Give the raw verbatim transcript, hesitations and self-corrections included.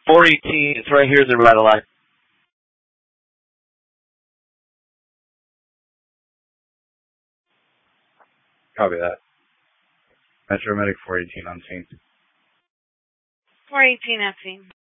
four eighteen, it's right here, the Nevada line. Copy that. Metro Medic four eighteen on scene. four eighteen at scene.